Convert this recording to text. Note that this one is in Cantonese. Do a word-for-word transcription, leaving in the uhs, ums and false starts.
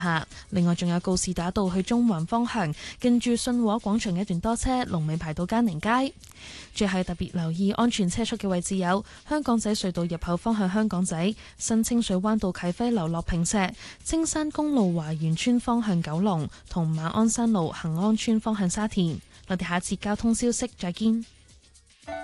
下。另外仲有告士打道去中環方向，近住信和廣場一段多車，龍尾排到嘉寧街。最後特別留意安全車速嘅位置有香港仔隧道入口方向香港仔、新清水灣道啟輝樓落坪石、青山公路華園村方向九龍同馬鞍山路恒安村方向沙田。我哋下一節交通消息再見。